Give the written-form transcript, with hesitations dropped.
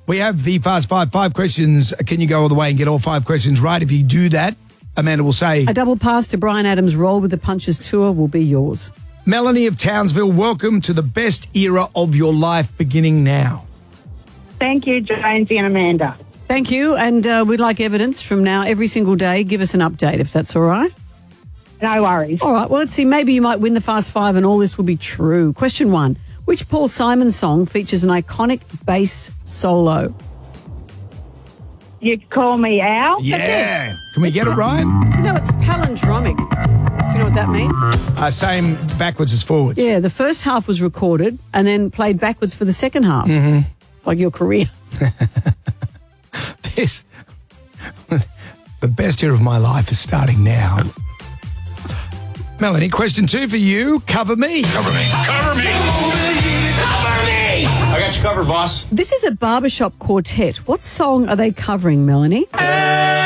We have the Fast Five questions. Can you go all the way and get all 5 questions right? If you do that, Amanda will say... A double pass to Bryan Adams' Roll with the Punches tour will be yours. Melanie of Townsville, welcome to the best era of your life beginning now. Thank you, Jonesy and Amanda. Thank you, and we'd like evidence from now every single day. Give us an update if that's all right. No worries. All right, well, let's see. Maybe you might win the Fast Five and all this will be true. Question 1. Which Paul Simon song features an iconic bass solo? You call me Al? Yeah. Can we get it right? You know, it's palindromic. Do you know what that means? Same backwards as forwards. Yeah, the first half was recorded and then played backwards for the second half. Mm-hmm. Like your career. The best year of my life is starting now. Melanie, question 2 for you. Cover me. Cover me. Cover me. Cover me. I got you covered, boss. This is a barbershop quartet. What song are they covering, Melanie?